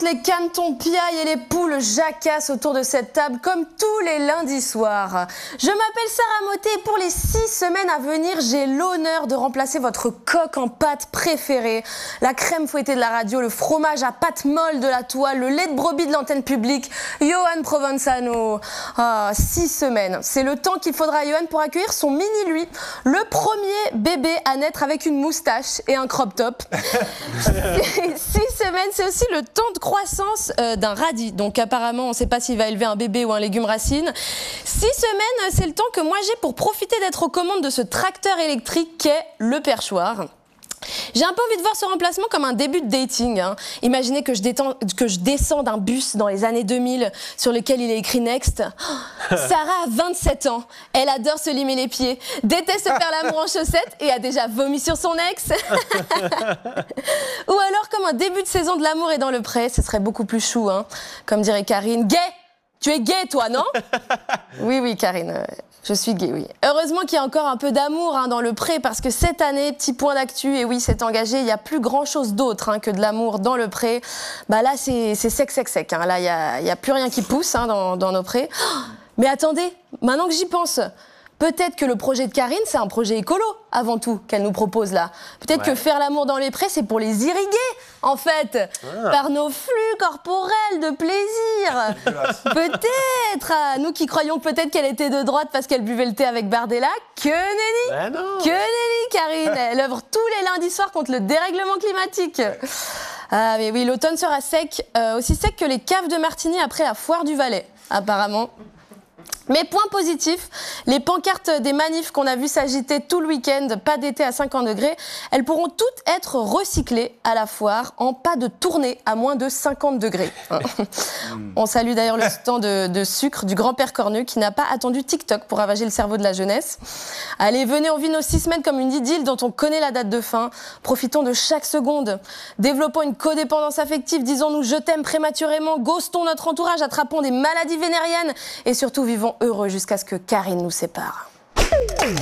toutes les canetons piailles et les poules jacassent autour de cette table comme tous les lundis soirs. Je m'appelle Sarah Motet et pour les 6 semaines à venir, j'ai l'honneur de remplacer votre coq en pâte préféré. La crème fouettée de la radio, le fromage à pâte molle de la toile, le lait de brebis de l'antenne publique, Yoann Provenzano. 6 semaines, c'est le temps qu'il faudra à Yoann pour accueillir son mini-lui, le premier bébé à naître avec une moustache et un crop top. 6 semaines, c'est aussi le temps de croissance d'un radis. Donc apparemment, on ne sait pas s'il va élever un bébé ou un légume racine. 6 semaines, c'est le temps que moi j'ai pour profiter d'être aux commandes de ce tracteur électrique qu'est le perchoir. J'ai un peu envie de voir ce remplacement comme un début de dating. Imaginez que je descends d'un bus dans les années 2000 sur lequel il est écrit Next. Sarah a 27 ans. Elle adore se limer les pieds, déteste faire l'amour en chaussettes et a déjà vomi sur son ex. Ou alors comme un début de saison de l'amour est dans le pré, ce serait beaucoup plus chou, comme dirait Karine. Gay! Tu es gay, toi, non? Oui, Karine, je suis gay, oui. Heureusement qu'il y a encore un peu d'amour dans le pré, parce que cette année, petit point d'actu, et oui, c'est engagé, il n'y a plus grand-chose d'autre que de l'amour dans le pré. Bah là, c'est sec. Là, il n'y a plus rien qui pousse dans nos prés. Mais attendez, maintenant que j'y pense, peut-être que le projet de Karine, c'est un projet écolo, avant tout, qu'elle nous propose là. Peut-être que faire l'amour dans les prés, c'est pour les irriguer, en fait, par nos flux corporels de plaisir. Peut-être, nous qui croyons peut-être qu'elle était de droite parce qu'elle buvait le thé avec Bardella, que nenni, Karine. Elle œuvre tous les lundis soirs contre le dérèglement climatique. Ah mais oui, l'automne sera sec, aussi sec que les caves de Martigny après la foire du Valais, apparemment. Mais point positif, les pancartes des manifs qu'on a vu s'agiter tout le week-end, pas d'été à 50 degrés, elles pourront toutes être recyclées à la foire en pas de tournée à moins de 50 degrés. On salue d'ailleurs le stand de sucre du grand-père Cornu qui n'a pas attendu TikTok pour ravager le cerveau de la jeunesse. Allez, venez, on vit nos 6 semaines comme une idylle dont on connaît la date de fin. Profitons de chaque seconde. Développons une codépendance affective, disons-nous je t'aime prématurément, ghostons notre entourage, attrapons des maladies vénériennes et surtout vivons heureux jusqu'à ce que Karine nous sépare. C'était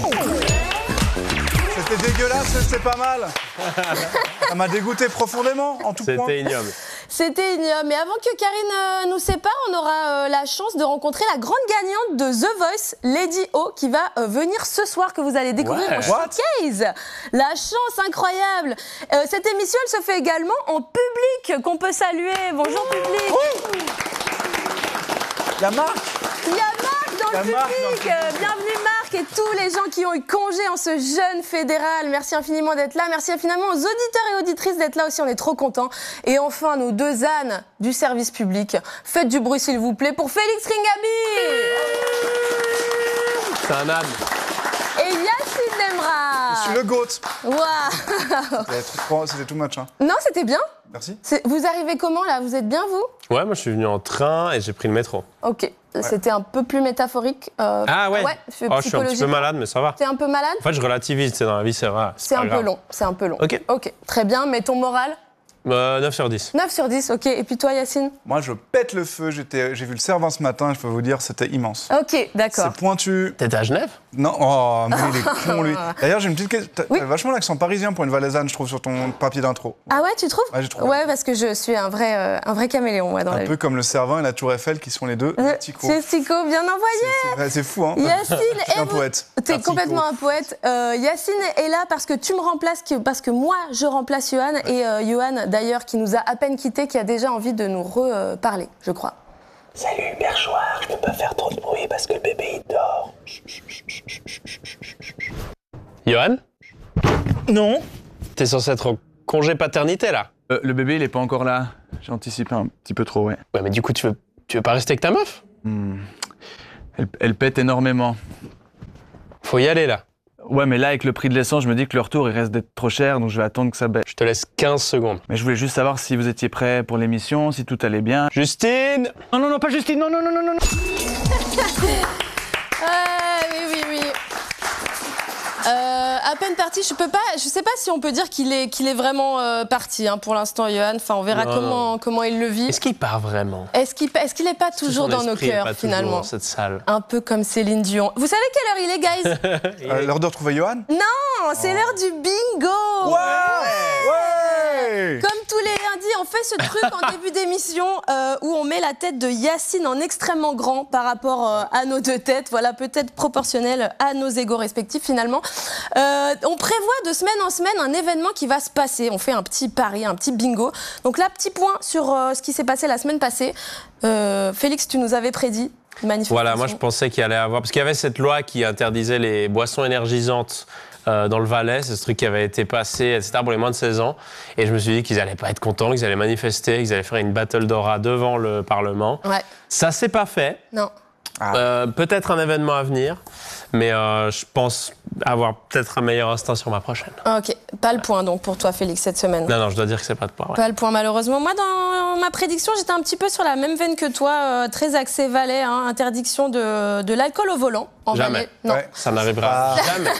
dégueulasse, c'est pas mal. Ça m'a dégoûté profondément, en tout point. C'était ignoble. C'était ignoble. Mais avant que Karine nous sépare, on aura la chance de rencontrer la grande gagnante de The Voice, Lady O, qui va venir ce soir, que vous allez découvrir au showcase. La chance incroyable. Cette émission, elle se fait également en public, qu'on peut saluer. Bonjour public. Il y a Marc. Il y a Marc dans le public. Bienvenue Marc et tous les gens qui ont eu congé en ce jeune fédéral. Merci infiniment d'être là. Merci infiniment aux auditeurs et auditrices d'être là aussi. On est trop contents. Et enfin, nos 2 ânes du service public. Faites du bruit s'il vous plaît pour Félix Ringaby. C'est un âne. Et Yacine Demra. Je suis le GOAT. Waouh. C'était too much. Non, c'était bien. Merci. Vous arrivez comment là? Vous êtes bien vous? Ouais, moi je suis venu en train et j'ai pris le métro. Ok. C'était un peu plus métaphorique. Ah ouais, je suis un petit peu malade, mais ça va. T'es un peu malade? En fait, je relativise, dans la vie, c'est vrai. C'est un peu long, Ok, très bien, mais ton moral? 9 sur 10. 9 sur 10, ok. Et puis toi, Yacine? Moi, je pète le feu. J'ai vu le Cervin ce matin, je peux vous dire, c'était immense. Ok, d'accord. C'est pointu. T'étais à Genève? Non, oh, mais il est con, lui. D'ailleurs, j'ai une petite question. T'as vachement l'accent parisien pour une valaisanne, je trouve, sur ton papier d'intro. Ah ouais, tu trouves? Ouais, j'ai trouvé. Ouais, parce que je suis un vrai caméléon, moi, dans la vie. Un peu comme le Cervin et la Tour Eiffel, qui sont les deux Tico. C'est Tico, bien envoyé. C'est fou, hein. Yacine, un poète. T'es complètement un poète. Yacine est là parce que tu me remplaces, parce que moi, je remplace Yoann. Et Yoann, d'ailleurs, qui nous a à peine quitté, qui a déjà envie de nous reparler, je crois. Salut, perchoir, je peux pas faire trop de bruit parce que le bébé il dort. Yoann? Non. T'es censé être en congé paternité là? Le bébé il est pas encore là. J'ai anticipé un petit peu trop, ouais. Ouais, mais du coup tu veux pas rester avec ta meuf? Elle pète énormément. Faut y aller là. Ouais, mais là, avec le prix de l'essence, je me dis que le retour, il reste d'être trop cher, donc je vais attendre que ça baisse. Je te laisse 15 secondes. Mais je voulais juste savoir si vous étiez prêts pour l'émission, si tout allait bien. Justine! Non, pas Justine, non. Oui. À peine parti, je sais pas si on peut dire qu'il est vraiment parti pour l'instant, Yoann. Enfin, on verra comment il le vit. Est-ce qu'il part vraiment? Est-ce qu'il est pas toujours dans nos cœurs, finalement? Dans cette salle. Un peu comme Céline Dion. Vous savez quelle heure il est, guys? L'heure de retrouver Yoann? Non, c'est l'heure du bingo. Ouais. Comme tous les rien dit. On fait ce truc en début d'émission où on met la tête de Yacine en extrêmement grand par rapport à nos deux têtes. Voilà, peut-être proportionnel à nos égos respectifs finalement. On prévoit de semaine en semaine un événement qui va se passer. On fait un petit pari, un petit bingo. Donc là, petit point sur ce qui s'est passé la semaine passée. Félix, tu nous avais prédit une manifestation. Voilà, moi je pensais qu'il allait avoir... Parce qu'il y avait cette loi qui interdisait les boissons énergisantes dans le Valais, c'est ce truc qui avait été passé, etc., pour les moins de 16 ans. Et je me suis dit qu'ils allaient pas être contents, qu'ils allaient manifester, qu'ils allaient faire une battle d'aura devant le Parlement. Ouais. Ça s'est pas fait. Non. Peut-être un événement à venir, mais je pense avoir peut-être un meilleur instinct sur ma prochaine. Ok, pas le point donc pour toi Félix cette semaine. Non, je dois dire que c'est pas de point. Ouais. Pas le point malheureusement. Moi dans ma prédiction j'étais un petit peu sur la même veine que toi, très axé Valais, hein, interdiction de l'alcool au volant. En Jamais. Valais. Non. Ouais. Ça n'arrivera jamais.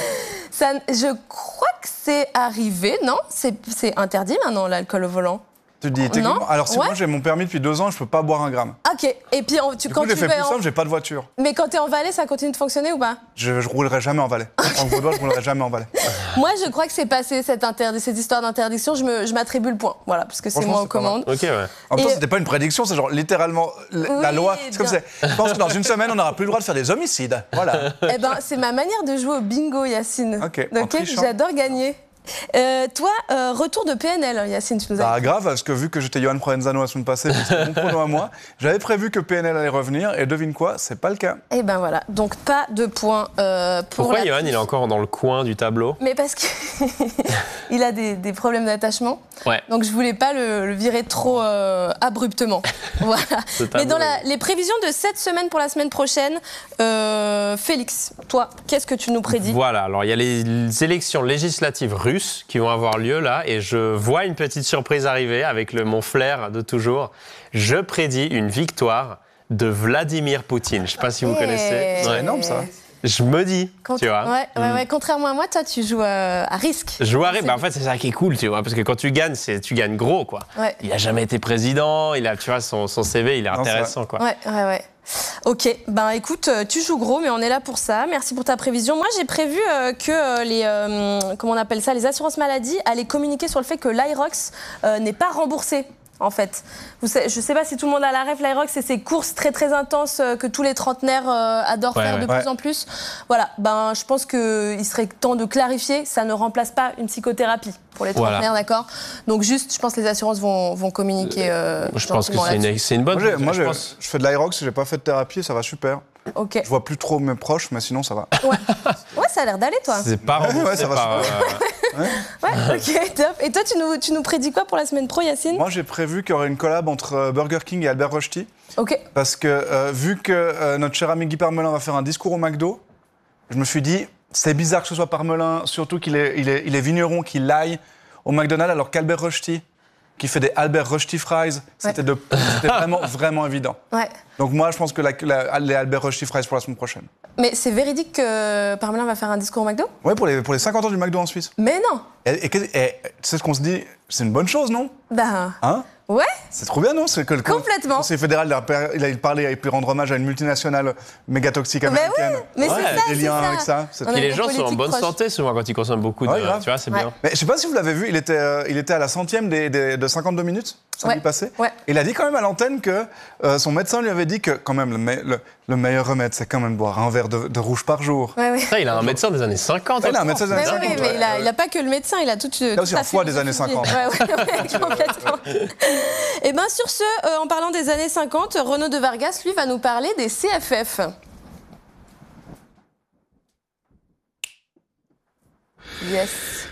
Je crois que c'est arrivé, non ? C'est interdit maintenant l'alcool au volant. Tu te dis, techniquement, alors si Ouais. moi j'ai mon permis depuis 2 ans, je peux pas boire un gramme. Ok, et puis Du coup, j'ai fait plus simple, j'ai pas de voiture. Mais quand t'es en Valais, ça continue de fonctionner ou pas ? Je roulerai jamais en Valais. En Vaudois, je roulerai jamais en Valais. Moi, je crois que c'est passé cette histoire d'interdiction. Je m'attribue le point, voilà, parce que c'est Franchement, moi aux c'est pas mal. commandes. Ok, ouais. En même temps, Et- c'était pas une prédiction, c'est genre littéralement la Oui, loi. C'est comme bien. c'est. Je pense que dans une semaine, on n'aura plus le droit de faire des homicides. Voilà. Eh ben, c'est ma manière de jouer au bingo, Yacine. Ok, en trichant. J'adore gagner. Toi, retour de PNL, Yacine, tu nous as Bah grave, parce que vu que j'étais Johan Provenzano la semaine passée, c'était mon prono à moi, j'avais prévu que PNL allait revenir, et devine quoi, c'est pas le cas. Eh ben voilà, donc pas de points pour Pourquoi la Johan, il est encore dans le coin du tableau? Mais parce qu'il a des problèmes d'attachement. Ouais. Donc je voulais pas le virer trop abruptement. Voilà. Mais dans les prévisions de cette semaine pour la semaine prochaine, Félix, toi, qu'est-ce que tu nous prédis? Voilà, alors il y a les élections législatives russes qui vont avoir lieu là, et je vois une petite surprise arriver avec mon flair de toujours. Je prédis une victoire de Vladimir Poutine. Je ne sais pas si vous connaissez. C'est énorme, ça. Je me dis, tu vois. Ouais, contrairement à moi, toi, tu joues à risque. Je joue à risque. En fait, c'est ça qui est cool, tu vois, parce que quand tu gagnes, tu gagnes gros, quoi. Ouais. Il a jamais été président, il a, tu vois, son CV, il est intéressant, quoi. Ouais. Ok, ben écoute, tu joues gros, mais on est là pour ça. Merci pour ta prévision. Moi, j'ai prévu que comment on appelle ça, les assurances maladie allaient communiquer sur le fait que l'Aerox n'est pas remboursé. En fait, je ne sais pas si tout le monde a la ref, l'Aerox, c'est ces courses très très intenses que tous les trentenaires adorent faire de plus en plus. Voilà, ben je pense qu'il serait temps de clarifier, ça ne remplace pas une psychothérapie pour les trentenaires, d'accord ? Donc juste, je pense que les assurances vont communiquer. Je pense que c'est une bonne chose. Moi, je fais de l'Aerox, j'ai pas fait de thérapie, ça va super. Ok. Je vois plus trop mes proches, mais sinon ça va. Ouais, ça a l'air d'aller, toi. C'est pas remboursé Ouais, ça va par... Ouais, ok, top. Et toi, tu nous prédis quoi pour la semaine pro, Yacine ? Moi, j'ai prévu qu'il y aurait une collab entre Burger King et Albert Rochety. Ok. Parce que vu que notre cher ami Guy Parmelin va faire un discours au McDo, je me suis dit, c'est bizarre que ce soit Parmelin, surtout qu'il est vigneron, qu'il aille au McDonald's, alors qu'Albert Rochety, qui fait des Albert Rochety Fries, c'était vraiment évident. Ouais. Donc moi, je pense que les Albert Rochety Fries pour la semaine prochaine. Mais c'est véridique que Parmelin va faire un discours au McDo ? Ouais, pour les 50 ans du McDo en Suisse. Mais non. Et tu sais ce qu'on se dit, c'est une bonne chose, non ? Ben, Hein ? ouais. C'est trop bien, non ? C'est que Complètement. Le Conseil fédéral, il a parlé et puis rendre hommage à une multinationale méga toxique américaine. Mais c'est ça, des c'est liens ça. avec ça. C'est On a Et les des gens sont en politiques bonne proches. santé souvent quand ils consomment beaucoup de... Ouais, grave. tu vois, c'est Ouais. bien. Mais je sais pas si vous l'avez vu, il était à la 100e de 52 minutes, samedi passé. Ouais. Il a dit quand même à l'antenne que son médecin lui avait dit que quand même le meilleur remède, c'est quand même boire un verre de rouge par jour. Ouais. Ça, il a un médecin des années 50. Il a un médecin des années Mais 50. oui, mais il a pas que le médecin, il a toute a aussi toute un sa foie des années philosophie. 50. Ouais, complètement. Et bien sur ce, en parlant des années 50, Renaud de Vargas, lui, va nous parler des CFF. Yes.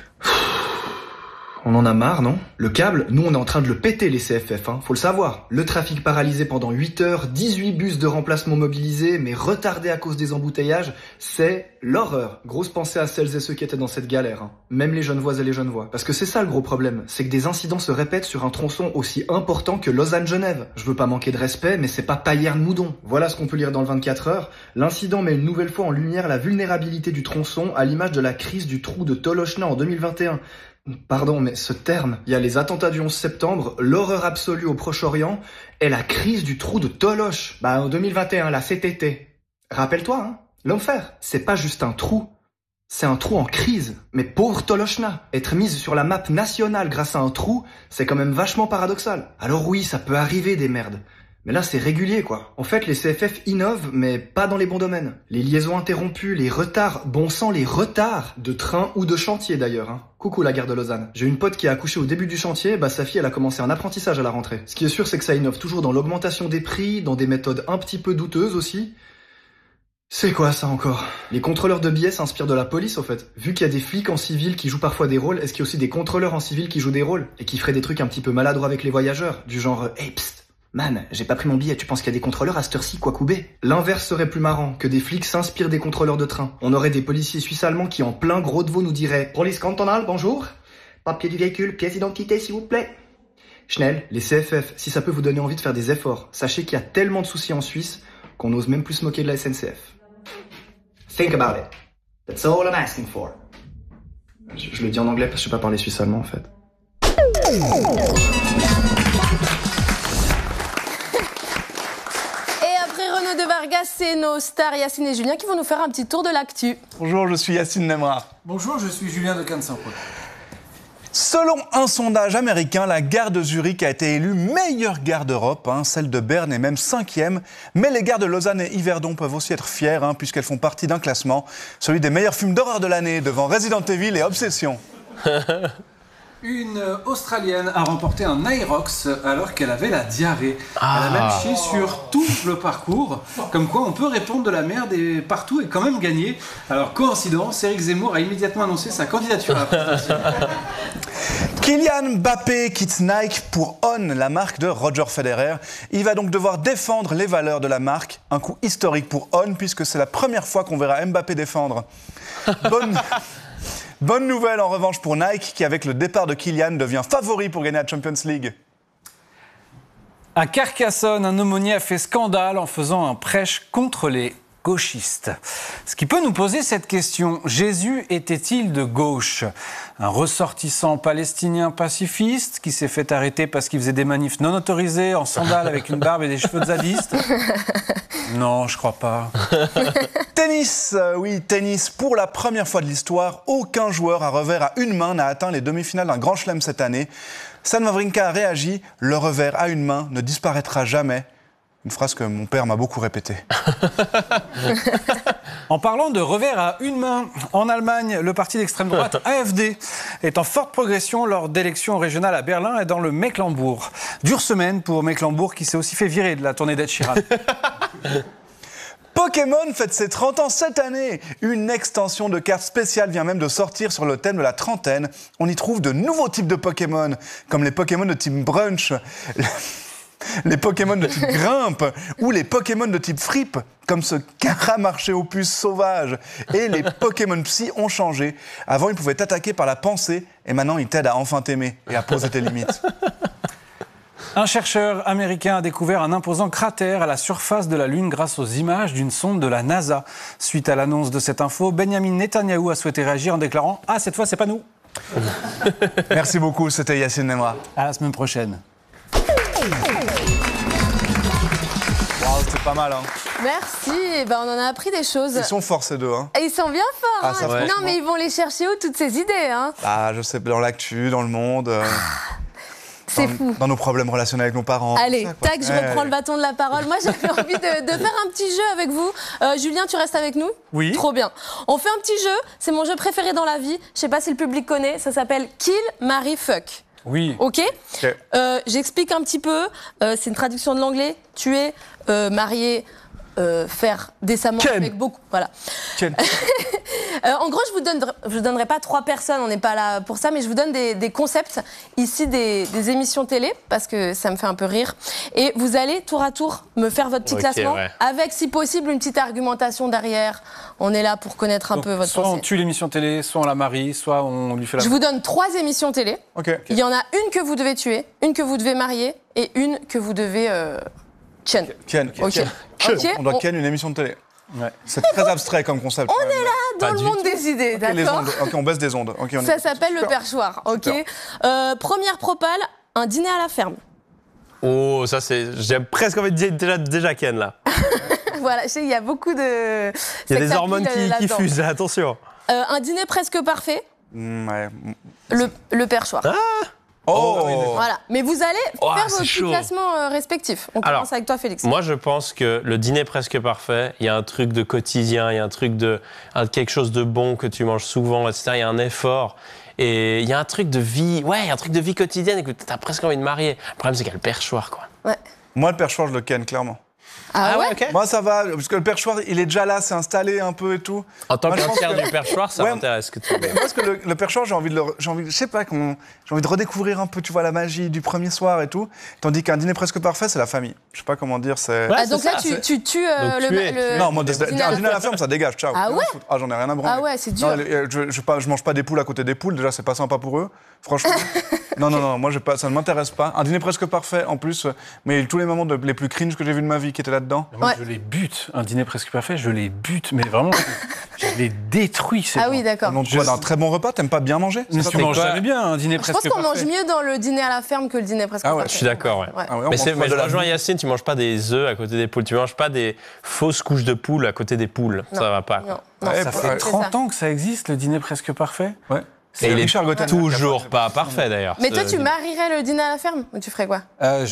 On en a marre, non? Le câble, nous on est en train de le péter les CFF, hein, faut le savoir. Le trafic paralysé pendant 8 heures, 18 bus de remplacement mobilisés, mais retardés à cause des embouteillages, c'est l'horreur. Grosse pensée à celles et ceux qui étaient dans cette galère, hein. Même les Genevoises et les Genevois. Parce que c'est ça le gros problème, c'est que des incidents se répètent sur un tronçon aussi important que Lausanne-Genève. Je veux pas manquer de respect, mais c'est pas Payerne-Moudon. Voilà ce qu'on peut lire dans le 24 heures. L'incident met une nouvelle fois en lumière la vulnérabilité du tronçon à l'image de la crise du trou de Tolochna en 2021. Pardon, mais ce terme, il y a les attentats du 11 septembre, l'horreur absolue au Proche-Orient et la crise du trou de Toloche. En 2021, là, cet été. Rappelle-toi, hein, l'enfer, c'est pas juste un trou, C'est un trou en crise. Mais pauvre Tolochna, être mise sur la map nationale grâce à un trou, c'est quand même vachement paradoxal. Alors oui, ça peut arriver des merdes. Mais là, c'est régulier, quoi. En fait, les CFF innovent, mais pas dans les bons domaines. Les liaisons interrompues, les retards, bon sang, les retards de train ou de chantier d'ailleurs. Hein. Coucou la gare de Lausanne. J'ai une pote qui a accouché au début du chantier, sa fille, elle a commencé un apprentissage à la rentrée. Ce qui est sûr, c'est que ça innove toujours dans l'augmentation des prix, dans des méthodes un petit peu douteuses aussi. C'est quoi ça encore? Les contrôleurs de billets s'inspirent de la police, au fait. Vu qu'il y a des flics en civil qui jouent parfois des rôles, est-ce qu'il y a aussi des contrôleurs en civil qui jouent des rôles? Et qui feraient des trucs un petit peu maladroits avec les voyageurs? Du genre, hey, psst, man, j'ai pas pris mon billet, tu penses qu'il y a des contrôleurs à cette heure-ci, quoi couper? L'inverse serait plus marrant, que des flics s'inspirent des contrôleurs de train. On aurait des policiers suisses-allemands qui, en plein gros de veau, nous diraient « Police cantonale, bonjour. Papier du véhicule, pièce d'identité, s'il vous plaît. » Schnell, les CFF, si ça peut vous donner envie de faire des efforts, sachez qu'il y a tellement de soucis en Suisse qu'on n'ose même plus se moquer de la SNCF. Think about it. That's all I'm asking for. Je le dis en anglais parce que je sais pas parler suisse-allemand, en fait. Renaud de Vargas, c'est nos stars Yacine et Julien qui vont nous faire un petit tour de l'actu. Bonjour, je suis Yacine Nemra. Bonjour, je suis Julien de Cannes-Saint-Paul. Selon un sondage américain, la gare de Zurich a été élue meilleure gare d'Europe. Celle de Berne est même 5e. Mais les gares de Lausanne et Yverdon peuvent aussi être fières, puisqu'elles font partie d'un classement, celui des meilleurs films d'horreur de l'année, devant Resident Evil et Obsession. Une Australienne a remporté un Aerox alors qu'elle avait la diarrhée. Elle a même chié sur tout le parcours. Comme quoi, on peut répandre de la merde partout et quand même gagner. Alors, coïncidence, Éric Zemmour a immédiatement annoncé sa candidature à la présidentielle. Kylian Mbappé quitte Nike pour On, la marque de Roger Federer. Il va donc devoir défendre les valeurs de la marque. Un coup historique pour On, puisque c'est la première fois qu'on verra Mbappé défendre. Bonne nouvelle en revanche pour Nike, qui avec le départ de Kylian devient favori pour gagner la Champions League. À Carcassonne, un aumônier a fait scandale en faisant un prêche contre les gauchistes. Ce qui peut nous poser cette question, Jésus était-il de gauche? Un ressortissant palestinien pacifiste qui s'est fait arrêter parce qu'il faisait des manifs non autorisés, en sandales avec une barbe et des cheveux de zadiste? Non, je crois pas. Tennis, oui, tennis. Pour la première fois de l'histoire, aucun joueur à revers à une main n'a atteint les demi-finales d'un Grand Chelem cette année. Stan Wawrinka a réagi, le revers à une main ne disparaîtra jamais. Une phrase que mon père m'a beaucoup répétée. En parlant de revers à une main, en Allemagne, le parti d'extrême droite AfD est en forte progression lors d'élections régionales à Berlin et dans le Mecklembourg. Dure semaine pour Mecklembourg qui s'est aussi fait virer de la tournée d'Ed Sheeran. Pokémon fête ses 30 ans cette année. Une extension de cartes spéciales vient même de sortir sur le thème de la trentaine. On y trouve de nouveaux types de Pokémon, comme les Pokémon de type Brunch, les Pokémon de type Grimpe ou les Pokémon de type Frippe, comme ce Caramarchéopus sauvage. Et les Pokémon Psy ont changé. Avant, ils pouvaient t'attaquer par la pensée, et maintenant, ils t'aident à enfin t'aimer et à poser tes limites. Un chercheur américain a découvert un imposant cratère à la surface de la Lune grâce aux images d'une sonde de la NASA. Suite à l'annonce de cette info, Benjamin Netanyahou a souhaité réagir en déclarant « Ah, cette fois, c'est pas nous !» Merci beaucoup, c'était Yacine Nemra. À la semaine prochaine. Wow, c'était pas mal, Merci, on en a appris des choses. Ils sont forts ces deux, Et ils sont bien forts, ça, ouais. Non, mais ils vont les chercher où, toutes ces idées, Je sais, dans l'actu, dans le monde, C'est fou. dans nos problèmes relationnels avec nos parents. Allez, ça, tac, je reprends le bâton de la parole. Moi, j'avais envie de faire un petit jeu avec vous. Julien, tu restes avec nous? Oui. Trop bien. On fait un petit jeu, c'est mon jeu préféré dans la vie. Je sais pas si le public connaît, ça s'appelle Kill, Marry, Fuck. Oui. Ok. J'explique un petit peu. C'est une traduction de l'anglais. Tuer, marier, faire décemment avec beaucoup. Voilà. En gros, je vous donnerai pas 3 personnes. On n'est pas là pour ça, mais je vous donne des concepts ici des émissions télé parce que ça me fait un peu rire. Et vous allez tour à tour me faire votre petit classement avec, si possible, une petite argumentation derrière. On est là pour connaître un peu votre soit pensée. on tue l'émission télé, soit on la marie, soit on lui fait la... Je vous donne 3 émissions télé. Il y en a une que vous devez tuer, une que vous devez marier et une que vous devez ken. On doit ken une émission de télé. Ouais. C'est très abstrait comme concept. On est là dans le monde des idées, d'accord? On baisse des ondes. Ça s'appelle le perchoir, ok. Première propale, un dîner à la ferme. Oh, ça c'est... J'ai presque envie de dire déjà Ken, là. Voilà, je sais, il y a beaucoup de... Il y a des hormones qui fusent, attention. un dîner presque parfait, Ouais. le perchoir. Oh, Voilà. Mais vous allez Oh, faire c'est vos petits chaud. classements respectifs. On Alors, commence avec toi, Félix. Moi, je pense que le dîner presque parfait, il y a un truc de quotidien, il y a un truc de quelque chose de bon que tu manges souvent, etc. Il y a un effort. Et il y a un truc de vie, il y a un truc de vie quotidienne et que tu as presque envie de marier. Le problème, c'est qu'il y a le perchoir, quoi. Ouais. moi, le perchoir, je le ken, clairement. Ah ouais ok. Moi, ça va, parce que le perchoir, il est déjà là, c'est installé un peu et tout. En tant Moi, je qu'un pense tiers que- du perchoir, ça Ouais. m'intéresse que tu Moi, parce que le perchoir, j'ai envie, je sais pas, j'ai envie de redécouvrir un peu, tu vois, la magie du premier soir et tout. Tandis qu'un dîner presque parfait, c'est la famille. Je sais pas comment dire, c'est. Ouais. Ah, donc c'est là, ça, tu tues Donc tuer. Non, moi, le dîner un dîner à la ferme, ça dégage, ciao. Ah ouais Ah, j'en ai rien à branler. Ah ouais, c'est dur. Non, je mange pas des poules à côté des poules, déjà, c'est pas sympa pour eux, franchement. non, moi, ça ne m'intéresse pas. Un dîner presque parfait, en plus, mais tous les moments les plus cringe que j'ai vus de ma vie qui étaient là-dedans. Moi, Ouais. je les bute. Un dîner presque parfait, je les bute. Mais vraiment, je les détruis. Ces Ah gens. oui, d'accord. Donc, toi, d'un très bon repas, t'aimes pas bien manger Mais C'est tu ça, manges quoi jamais bien un dîner Je presque pense qu'on parfait. mange mieux dans le dîner à la ferme que le dîner presque Ah ouais, parfait. Je suis d'accord, ouais. Ah ouais, on Mais, mange pas mais de je la rejoins vie. Yacine, tu manges pas des œufs à côté des poules, tu manges pas des fausses couches de poules à côté des poules. Non. Ça va pas. Non, quoi. non, Ouais, Ça c'est fait ouais. 30 ça. ans que ça existe, le dîner presque parfait. Ouais. Et il est Richard Gotten. toujours pas parfait d'ailleurs. Mais toi, ce tu dîner. marierais le dîner à la ferme ou tu ferais quoi?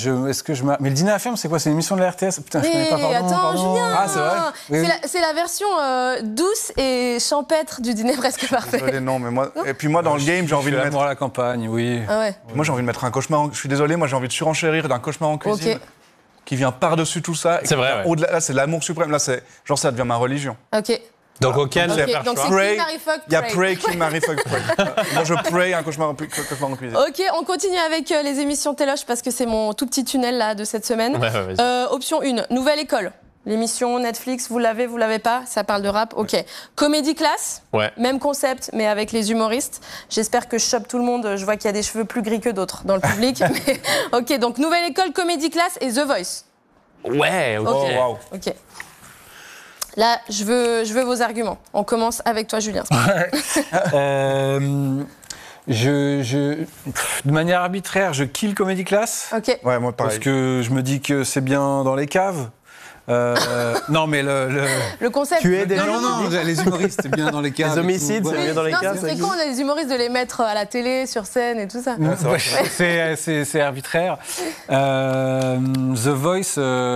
Mais le dîner à la ferme, c'est quoi? C'est une émission de la RTS? Putain, je connais pas, pardon. attends, pardon. Julien. Ah, c'est vrai Oui, oui. C'est la version douce et champêtre du dîner presque parfait. Désolé, non, mais moi. Et puis moi, dans le game, j'ai envie de Je fais mettre. l'amour à la campagne, oui. Ah ouais. Moi, j'ai envie de mettre un cauchemar. Je suis désolé, moi, j'ai envie de surenchérir d'un cauchemar en cuisine Ok. qui vient par-dessus tout ça. et C'est qui vrai, vient ouais. Au-delà, là, c'est l'amour suprême. Là, c'est genre ça devient ma religion. Ok. Donc auquel Ok, le donc perchoir. c'est Pray. Kill, Marry, Fuck, Il y a Pray. Pray, Kill, Marry, Fuck, Pray. Moi, je pray un cauchemar en cuisine. Ok, on continue avec les émissions Téloche parce que c'est mon tout petit tunnel là de cette semaine. Ouais, vas-y. Option 1, Nouvelle École. L'émission Netflix, vous l'avez pas, ça parle de rap, ok. Comédie classe, Ouais. même concept, mais avec les humoristes. J'espère que je chope tout le monde, je vois qu'il y a des cheveux plus gris que d'autres dans le public. Mais, ok, donc Nouvelle École, Comédie classe et The Voice. Ouais, ok. Ok. Oh, waouh. Ok. Là, je veux vos arguments. On commence avec toi, Julien. De manière arbitraire, je kill Comedy Class. Ok. Ouais, moi, pareil. Parce que je me dis que c'est bien dans les caves. Non, mais Le concept. Tu es des Non, non, les humoristes, c'est bien dans les caves. Les homicides, Voilà. c'est bien dans les Non, caves. c'est con, on a des humoristes de les mettre à la télé, sur scène et tout ça. C'est arbitraire. The Voice,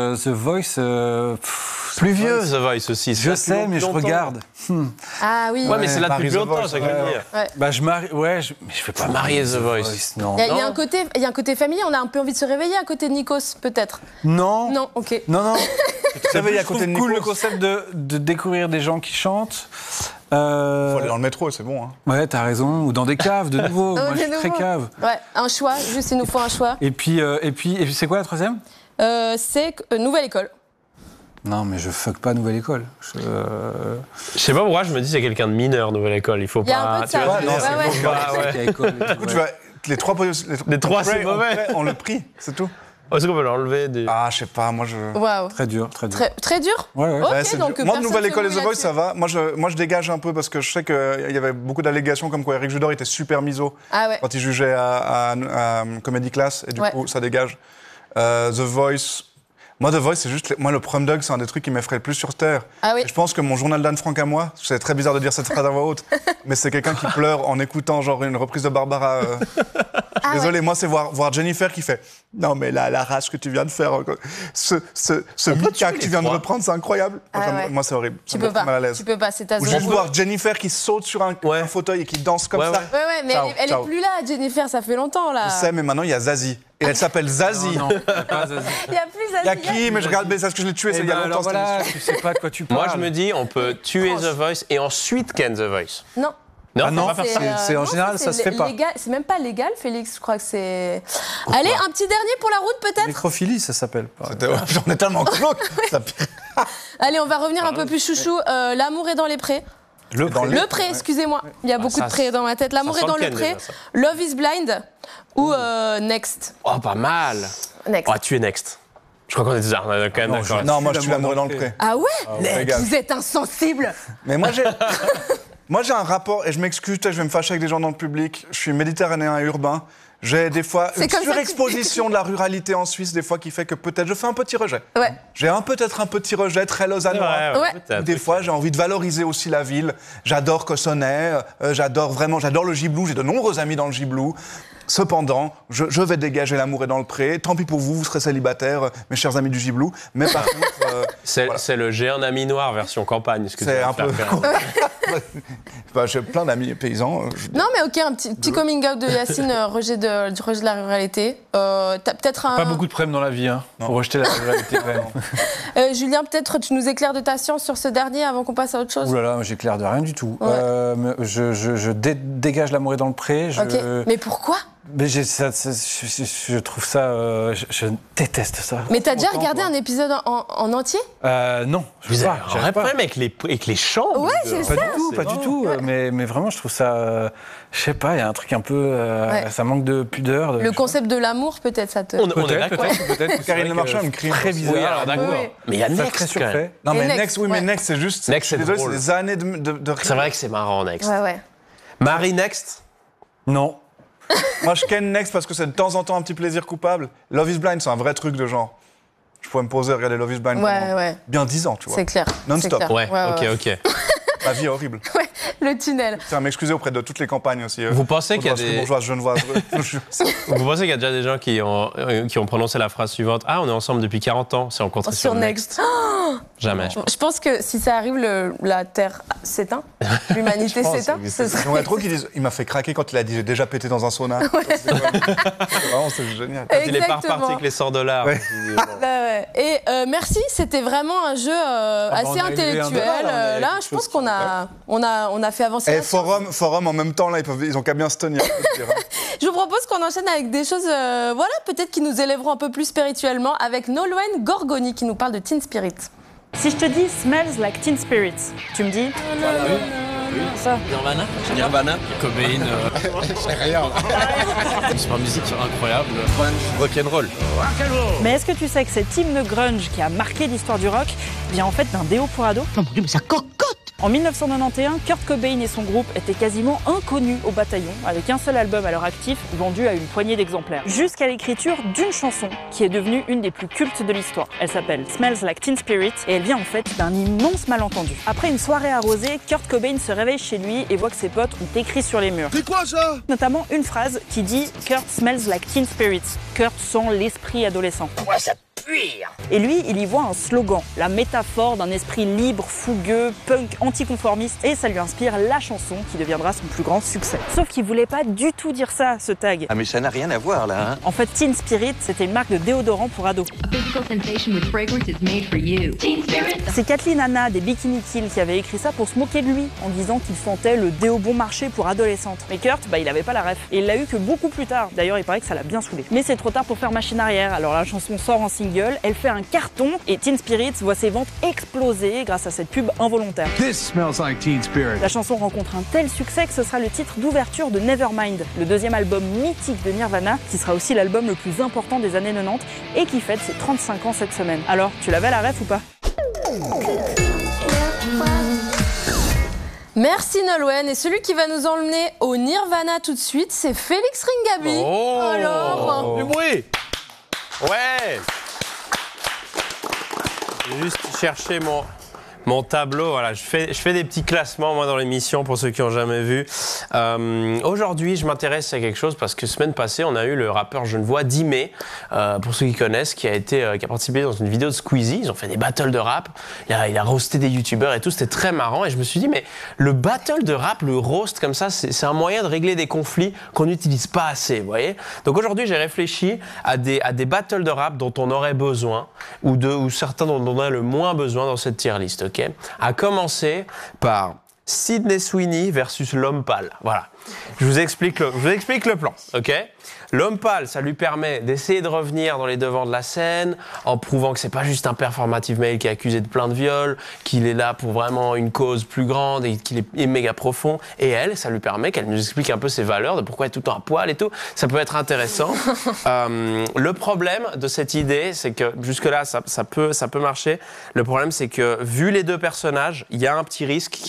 Plus vieux, The Voice aussi. je sais, mais je regarde. Ah oui. Ouais, mais c'est là Paris depuis The longtemps, Voice, ça que je veux dire. Bah, je marie. Ouais, mais je fais pas marier The Voice. Non. Il y a un côté familier, on a un peu envie de se réveiller à côté de Nikos, peut-être. Non. Non, ok. Non. réveiller à Je côté trouve de cool Nikos. le concept de découvrir des gens qui chantent. Faut aller dans le métro, c'est bon. Hein. Ouais, t'as raison. Ou dans des caves, de nouveau. Oh, Moi, je de suis très nouveau. cave. Ouais, un choix, juste il nous faut un choix. Et puis c'est quoi la troisième? C'est Nouvelle École. Non, mais je fuck pas Nouvelle École. Je sais pas pourquoi, je me dis c'est quelqu'un de mineur, Nouvelle École. Il faut Il y a pas. un peu de tu ça. vois, Ouais, non, c'est ouais. faut pas, ouais. Du coup, tu vois, les trois Les trois, c'est mauvais. On le prie, c'est tout. Est-ce qu'on peut l'enlever des... Ah, je sais pas, moi je. Waouh. Très dur, très dur. Très dur. Ouais. Ok, Ouais, c'est donc dur. Moi, personne Nouvelle se École et The mouille Voice, là-dessus. ça va. Moi, je dégage un peu parce que je sais qu'il y avait beaucoup d'allégations comme quoi Eric Judor était super miso Ah ouais. quand il jugeait à Comedy Class et du Ouais. coup, ça dégage. The Voice. Moi, The Voice, c'est juste. Moi, le prom dog, c'est un des trucs qui m'effraie le plus sur Terre. Ah oui. Et je pense que mon journal d'Anne Frank à moi, c'est très bizarre de dire cette phrase à voix haute, mais c'est quelqu'un qui pleure en écoutant genre une reprise de Barbara. Ah Désolé, moi, c'est voir Jennifer qui fait non, mais là, la race que tu viens de faire, ce Mika que tu viens de reprendre, c'est incroyable. Ah ouais. Moi, c'est horrible. Tu Ça me peux fout mal à pas. l'aise. Tu peux pas, c'est ta Ou zone. juste voir Jennifer qui saute sur un fauteuil et qui danse comme Ouais, ça. ouais. Ouais, mais Ciao, elle ciao. est plus là, Jennifer, ça fait longtemps là. Je sais, mais maintenant, il y a Zazie. Et elle s'appelle Zazie. Non, pas Zazie. Il y a plus Il y a qui? Mais je regarde, mais c'est parce que je l'ai tué, c'est il y a longtemps. cette voilà, émission. tu sais pas de quoi tu parles. Moi, je me dis, on peut tuer The Voice et ensuite Ken The Voice. Non. Non, Ah non, on va faire ça. c'est en non, général, ça se fait pas. légal. C'est même pas légal, Félix. Je crois que c'est. Allez, un petit dernier pour la route, peut-être. Nécrophilie, ça s'appelle. J'en ai tellement glauque. Ça pire. Allez, on va revenir un peu plus chouchou. L'amour est dans les prés. Le Dans Le pré, excusez-moi. Il y a beaucoup ça, de prés dans ma tête. L'amour ça est sent dans le le Ken, pré. déjà, ça. Love is blind ou Next. Oh, pas mal. Next. Oh, tuer Next. Je crois qu'on est déjà on est quand même d'accord. Non, moi, je suis l'amour dans le pré. Ah ouais Regarde. Vous êtes insensible. Mais moi, j'ai. Moi, j'ai un rapport, et je m'excuse, peut-être je vais me fâcher avec des gens dans le public. Je suis méditerranéen et urbain. J'ai des fois une surexposition de la ruralité en Suisse, des fois, qui fait que peut-être je fais un petit rejet. Ouais. J'ai peut-être un petit rejet très lausannois. Ouais. Des fois, j'ai envie de valoriser aussi la ville. J'adore Cossonay, j'adore le Giblou. J'ai de nombreux amis dans le Giblou. Cependant, je vais dégager l'amour est dans le pré. Tant pis pour vous, vous serez célibataires, mes chers amis du Giblou. Mais par contre... C'est le J'ai un ami noir version campagne. C'est un peu... J'ai plein d'amis paysans. Non, mais ok, un petit coming out de Yacine, rejet de la ruralité. T'as peut-être un... Pas beaucoup de problèmes dans la vie, hein, pour rejeter la ruralité quand même. Julien, peut-être tu nous éclaires de ta science sur ce dernier avant qu'on passe à autre chose. Ouh là là, j'éclaire de rien du tout. Ouais. Je dégage l'amour est dans le pré. Ok, mais pourquoi? Mais je trouve ça... je déteste ça. Mais t'as déjà regardé un épisode en entier? Non, je Vous sais avez pas. un vrai problème avec les chants. Ouais, c'est ça. Pas du tout. Mais vraiment, je trouve ça... je sais pas, il y a un truc un peu... ça manque de pudeur. Le concept de l'amour, peut-être, ça te... On est d'accord. Peut-être. Karine Le Marchand, elle me crie très bizarre. Oui, alors d'accord. Oui. Mais il y a Très Next, quand même. Non, mais Next, Next, oui, ouais. mais Next, c'est juste... Next, c'est désolé, drôle. c'est des années de C'est vrai que c'est marrant, Next. Ouais. Marie, Next. Non. Moi, je ken Next parce que c'est de temps en temps un petit plaisir coupable. Love is Blind, c'est un vrai truc de genre. Je pourrais me poser et regarder Love is Blind pendant Ouais. bien 10 ans, tu vois. C'est clair. Non-stop. C'est clair. Ouais, ok. Ma vie est horrible. Ouais, le tunnel. Tiens, m'excuser auprès de toutes les campagnes aussi. Vous pensez qu'il y a des... bourgeoises, genevoises. Vous pensez qu'il y a déjà des gens qui ont prononcé la phrase suivante: ah, on est ensemble depuis 40 ans, c'est rencontré sur Next. Jamais. Je pense que si ça arrive, la Terre s'éteint, l'humanité s'éteint. J'aimerais trop qu'ils disent. Il m'a fait craquer quand il a dit j'ai déjà pété dans un sauna. C'est vraiment, c'est génial. Quand il est pas reparti avec les $100. Ouais. Ouais. Et merci, c'était vraiment un jeu assez on a élevé un intellectuel. débat, là, Là, je pense qu'on a fait avancer. Et la science. forum en même temps, là, ils ont qu'à bien se tenir. Je vous propose qu'on enchaîne avec des choses, peut-être qui nous élèveront un peu plus spirituellement, avec Nolwenn Gorgoni qui nous parle de Teen Spirit. Si je te dis Smells Like Teen Spirit, tu me dis ça. Nirvana, Cobain, c'est rien. Super musique incroyable, rock'n'roll. Mais est-ce que tu sais que cet hymne grunge qui a marqué l'histoire du rock vient en fait d'un déo pour ado? Non, mon Dieu, mais ça cocotte! En 1991, Kurt Cobain et son groupe étaient quasiment inconnus au bataillon, avec un seul album à leur actif, vendu à une poignée d'exemplaires. Jusqu'à l'écriture d'une chanson qui est devenue une des plus cultes de l'histoire. Elle s'appelle Smells Like Teen Spirit et elle vient en fait d'un immense malentendu. Après une soirée arrosée, Kurt Cobain se réveille chez lui et voit que ses potes ont écrit sur les murs. C'est quoi ça? Notamment une phrase qui dit « Kurt smells like teen spirit ». Kurt sent l'esprit adolescent. Ouais, ça pue! Et lui, il y voit un slogan, la métaphore d'un esprit libre, fougueux, punk, anticonformiste, et ça lui inspire la chanson qui deviendra son plus grand succès. Sauf qu'il voulait pas du tout dire ça, ce tag. Ah mais ça n'a rien à voir là, hein? En fait, Teen Spirit, c'était une marque de déodorant pour ados. C'est Kathleen Hanna des Bikini Kill qui avait écrit ça pour se moquer de lui, en disant qu'il sentait le déo bon marché pour adolescentes. Mais Kurt, il avait pas la ref. Et il l'a eu que beaucoup plus tard. D'ailleurs, il paraît que ça l'a bien saoulé. Mais c'est trop tard pour faire machine arrière. Alors la chanson sort en single, elle fait un carton, et Teen Spirit voit ses ventes exploser grâce à cette pub involontaire. This smells like Teen Spirit. La chanson rencontre un tel succès que ce sera le titre d'ouverture de Nevermind, le deuxième album mythique de Nirvana, qui sera aussi l'album le plus important des années 90 et qui fête ses 35 ans cette semaine. Alors, tu l'avais la ref ou pas? Merci Nolwenn. Et celui qui va nous emmener au Nirvana tout de suite, c'est Félix Ringaby. Oh, alors du bruit. Ouais. J'ai juste cherché mon tableau. Voilà, je fais des petits classements moi dans l'émission pour ceux qui n'ont jamais vu. Aujourd'hui, je m'intéresse à quelque chose parce que semaine passée, on a eu le rappeur genevois Dimé, pour ceux qui connaissent, qui a participé dans une vidéo de Squeezie. Ils ont fait des battles de rap. Il a roasté des youtubeurs et tout. C'était très marrant. Et je me suis dit, mais le battle de rap, le roast comme ça, c'est un moyen de régler des conflits qu'on n'utilise pas assez. Vous voyez. Donc aujourd'hui, j'ai réfléchi à des battles de rap dont on aurait besoin ou certains dont on a le moins besoin dans cette tier list. Okay. À commencer par Sydney Sweeney versus l'homme pâle. Voilà. Je vous explique le plan. Ok. L'homme pâle, ça lui permet d'essayer de revenir dans les devants de la scène en prouvant que c'est pas juste un performative male qui est accusé de plein de viols, qu'il est là pour vraiment une cause plus grande et qu'il est méga profond. Et elle, ça lui permet qu'elle nous explique un peu ses valeurs, de pourquoi elle est tout le temps à poil et tout. Ça peut être intéressant. Le problème de cette idée, c'est que jusque-là, ça peut marcher. Le problème, c'est que vu les deux personnages, il y a un petit risque qu'ils repartent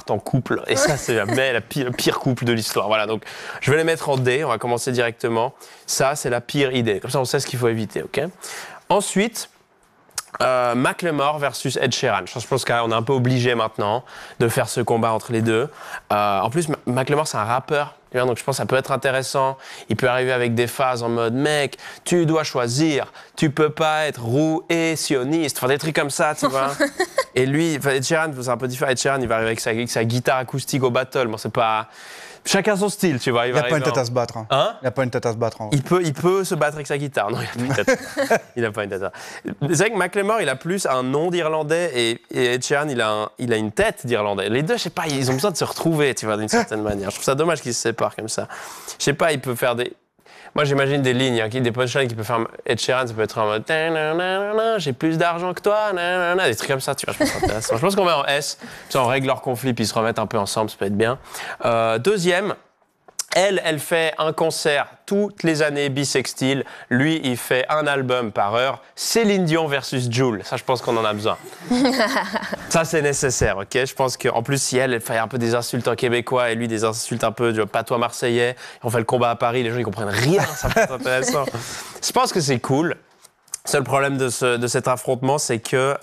partent en couple. Et ça, c'est le pire couple de l'histoire. Voilà, donc je vais les mettre en D. On va commencer directement. Ça, c'est la pire idée. Comme ça, on sait ce qu'il faut éviter, ok? Ensuite, Macklemore versus Ed Sheeran. Je pense qu'on est un peu obligé maintenant de faire ce combat entre les deux. En plus, Macklemore, c'est un rappeur. Donc je pense que ça peut être intéressant. Il peut arriver avec des phases en mode « Mec, tu dois choisir. Tu peux pas être roux et sioniste. » Enfin, des trucs comme ça, tu vois. Et lui, Ed Sheeran, c'est un peu différent. Ed Sheeran, il va arriver avec sa guitare acoustique au battle. Bon, c'est pas... Chacun son style, tu vois. Il n'a pas une tête à se battre. Hein? Il n'a pas une tête à se battre. Il peut se battre avec sa guitare. Non, il n'a pas une tête. Il n'a pas une tête. C'est vrai que Macklemore, il a plus un nom d'Irlandais et Ed Sheeran, il a une tête d'Irlandais. Les deux, je sais pas, ils ont besoin de se retrouver, tu vois, d'une certaine manière. Je trouve ça dommage qu'ils se séparent comme ça. Je sais pas, il peut faire des... Moi, j'imagine des lignes, des punchlines qui peuvent faire Ed Sheeran, ça peut être en mode « J'ai plus d'argent que toi », des trucs comme ça, tu vois, je pense que c'est intéressant. Je pense qu'on met en S, puis on règle leur conflit, puis ils se remettent un peu ensemble, ça peut être bien. Deuxième, elle fait un concert toutes les années bisextile. Lui, il fait un album par heure. Céline Dion versus Jul. Ça, je pense qu'on en a besoin. Ça, c'est nécessaire, ok? Je pense qu'en plus, si elle fait un peu des insultes en québécois et lui des insultes un peu du patois marseillais, on fait le combat à Paris, les gens, ils comprennent rien. Ça peut être intéressant. Je pense que c'est cool. Le seul problème de cet affrontement, c'est que...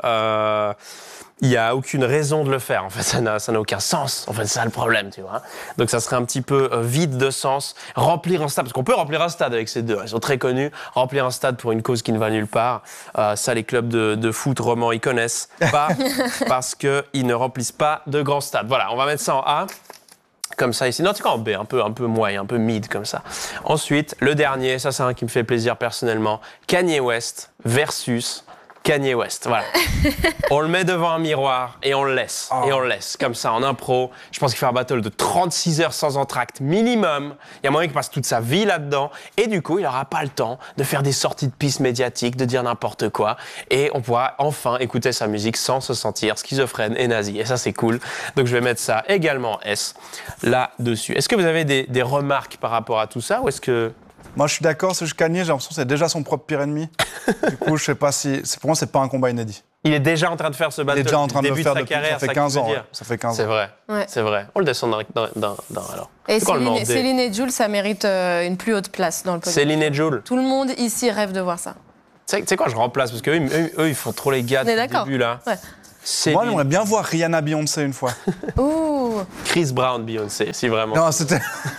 il n'y a aucune raison de le faire. En fait, ça n'a aucun sens. En fait, c'est ça le problème, tu vois. Donc, ça serait un petit peu vide de sens. Remplir un stade, parce qu'on peut remplir un stade avec ces deux. Ils sont très connus. Remplir un stade pour une cause qui ne va nulle part. Ça, les clubs de foot romans, ils connaissent pas parce qu'ils ne remplissent pas de grands stades. Voilà, on va mettre ça en A. Comme ça ici. Non, tu vois, en B, un peu moyen, un peu mid, comme ça. Ensuite, le dernier, ça, c'est un qui me fait plaisir personnellement. Kanye West versus... Kanye West, voilà. On le met devant un miroir et on le laisse. Oh. Et on le laisse, comme ça, en impro. Je pense qu'il fait un battle de 36 heures sans entracte minimum. Il y a moyen qu'il passe toute sa vie là-dedans. Et du coup, il n'aura pas le temps de faire des sorties de piste médiatiques, de dire n'importe quoi. Et on pourra enfin écouter sa musique sans se sentir schizophrène et nazi. Et ça, c'est cool. Donc, je vais mettre ça également S, là-dessus. Est-ce que vous avez des remarques par rapport à tout ça ou est-ce que... Moi, je suis d'accord, c'est Kanye, j'ai l'impression que c'est déjà son propre pire ennemi. Du coup, je sais pas si... Pour moi, c'est pas un combat inédit. Il est déjà en train de faire ce battle. Il est déjà en train de le faire depuis sa carrière, ça fait 15 ans. Ouais. Ça fait 15 ans. C'est vrai, ouais. C'est vrai. On le descend d'un alors. Et Céline et Jul, ça mérite une plus haute place dans le podcast. Céline et Jul. Tout le monde ici rêve de voir ça. Tu sais quoi, je remplace, parce qu'eux, ils font trop les gars depuis le début, là. Ouais. Moi, j'aimerais bien voir Rihanna Beyoncé une fois. Ouh. Chris Brown Beyoncé, si vraiment. Non, c'était...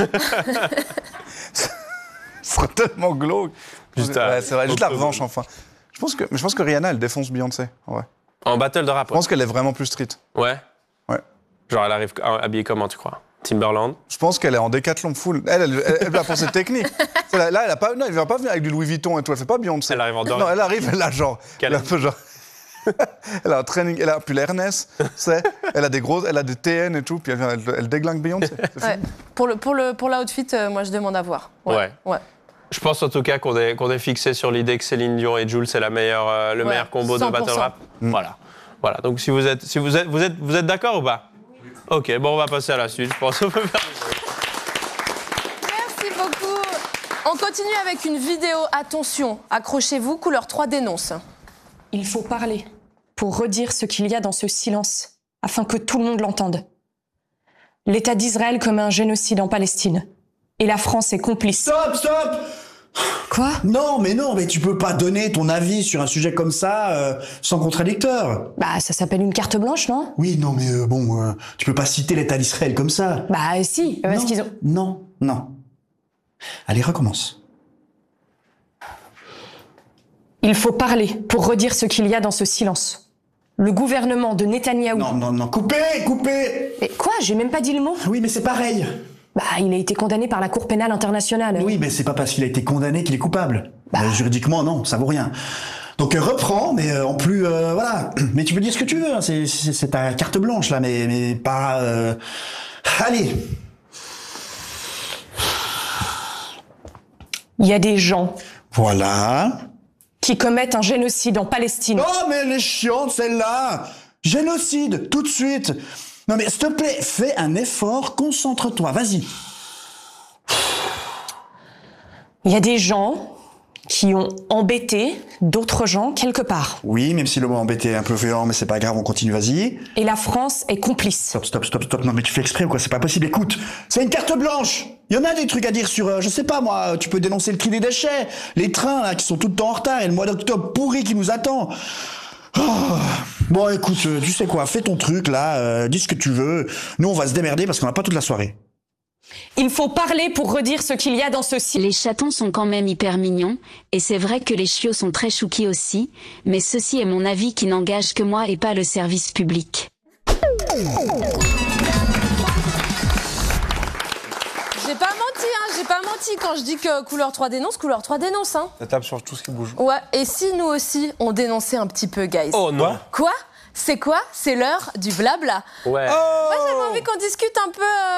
Ce serait tellement glauque. C'est vrai, juste la revanche, enfin. Je pense que Rihanna, elle défonce Beyoncé, en vrai. En battle de rap. Je pense qu'elle est vraiment plus street. Ouais. Ouais. Genre, elle arrive habillée comment, tu crois? Timberland? Je pense qu'elle est en décathlon full. Elle va pour cette technique. Là, elle a pas, non, elle vient pas venir avec du Louis Vuitton et tout. Elle fait pas Beyoncé. Elle arrive en doré. Non, elle arrive, elle a genre... Elle a un peu genre... Elle a un training, elle a puis l'Ernest, elle a des grosses, elle a des TN et tout, puis elle déglingue Beyoncé. Ouais. Pour l'outfit, moi je demande à voir. Ouais. Je pense en tout cas qu'on est fixé sur l'idée que Céline Dion et Jul c'est le meilleur combo 100%. De battle rap. Voilà. Donc si vous êtes d'accord ou pas? Oui. Ok, bon on va passer à la suite. Je pense qu'on peut faire. Merci beaucoup. On continue avec une vidéo. Attention, accrochez-vous. Couleur 3 dénonce. Il faut parler pour redire ce qu'il y a dans ce silence, afin que tout le monde l'entende. L'État d'Israël commet un génocide en Palestine. Et la France est complice. Stop! Quoi ? Non, mais tu peux pas donner ton avis sur un sujet comme ça sans contradicteur. Bah, ça s'appelle une carte blanche, non ? Oui, non, mais tu peux pas citer l'État d'Israël comme ça. Bah, si, parce qu'ils ont... Non. Allez, recommence. Il faut parler pour redire ce qu'il y a dans ce silence. Le gouvernement de Netanyahou... Non, coupez ! Mais quoi ? J'ai même pas dit le mot. Oui, mais c'est pareil. Bah, il a été condamné par la Cour pénale internationale. Oui, mais c'est pas parce qu'il a été condamné qu'il est coupable. Juridiquement, non, ça vaut rien. Donc reprends, mais en plus, voilà. Mais tu peux dire ce que tu veux, hein. C'est ta carte blanche, là, mais pas... Allez. Il y a des gens... Voilà... qui commettent un génocide en Palestine. Oh, mais elle est chiante, celle-là! Génocide, tout de suite! Non, mais s'il te plaît, fais un effort, concentre-toi, vas-y. Il y a des gens qui ont embêté d'autres gens quelque part. Oui, même si le mot embêté est un peu violent, mais c'est pas grave, on continue, vas-y. Et la France est complice. Stop. Non, mais tu fais exprès ou quoi? C'est pas possible. Écoute, c'est une carte blanche. Il y en a des trucs à dire sur, je sais pas moi, tu peux dénoncer le tri des déchets, les trains là qui sont tout le temps en retard et le mois d'octobre pourri qui nous attend. Oh. Bon, écoute, tu sais quoi, fais ton truc là, dis ce que tu veux. Nous, on va se démerder parce qu'on n'a pas toute la soirée. Il faut parler pour redire ce qu'il y a dans ce site. Les chatons sont quand même hyper mignons, et c'est vrai que les chiots sont très chouquis aussi, mais ceci est mon avis qui n'engage que moi et pas le service public. J'ai pas menti quand je dis que Couleur 3 dénonce, Couleur 3 dénonce. Hein. Ça tape sur tout ce qui bouge. Ouais, et si nous aussi, on dénonçait un petit peu, guys? Oh non. Quoi? C'est quoi? C'est l'heure du blabla. Ouais. Moi, j'avais envie qu'on discute un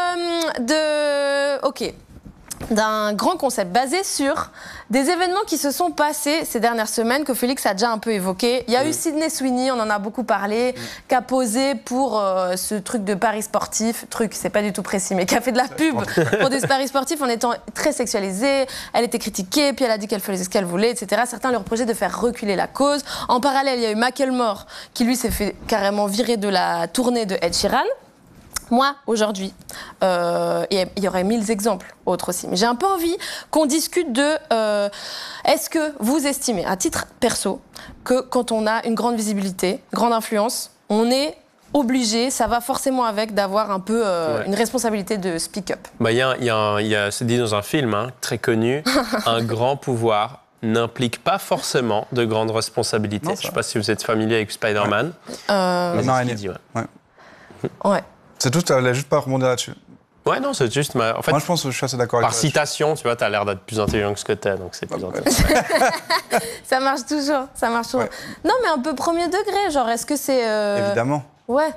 peu d'un grand concept basé sur des événements qui se sont passés ces dernières semaines, que Félix a déjà un peu évoqué. Il y a eu Sydney Sweeney, on en a beaucoup parlé, qui a posé pour ce truc de paris sportif. C'est pas du tout précis, mais qui a fait de la pub pour des paris sportifs en étant très sexualisée. Elle était critiquée, puis elle a dit qu'elle faisait ce qu'elle voulait, etc. Certains lui reprochaient de faire reculer la cause. En parallèle, il y a eu Macklemore, qui lui s'est fait carrément virer de la tournée de Ed Sheeran. Moi, aujourd'hui, il y aurait 1000 exemples autres aussi, mais j'ai un peu envie qu'on discute de est-ce que vous estimez, à titre perso, que quand on a une grande visibilité, grande influence, on est obligé, ça va forcément avec, d'avoir un peu une responsabilité de speak-up? C'est dit dans un film très connu, un grand pouvoir n'implique pas forcément de grandes responsabilités. Je ne sais pas si vous êtes familier avec Spider-Man. Non, elle dit, ouais. C'est tout, tu n'allais juste pas rebondir là-dessus. Ouais, non, c'est juste... En fait, moi, je pense que je suis assez d'accord avec toi. Par citation, tu vois, tu as l'air d'être plus intelligent que ce que tu es, donc c'est plus intéressant. Ça marche toujours, Ouais. Non, mais un peu premier degré, genre, est-ce que c'est... Évidemment. Ouais.